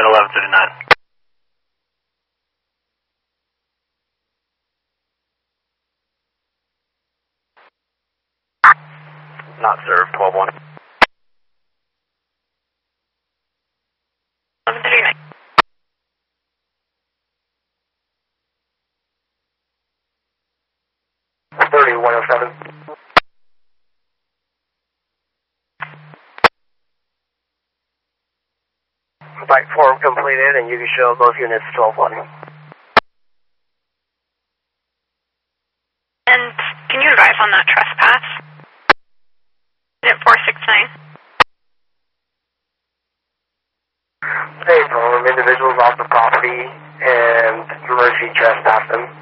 at 11:39. Not served, 12-1. 11:39. Flight form completed, and you can show both units 12-1. And can you advise on that trespass? Unit 469. Hey, inform individuals off the property and emergency trespass them.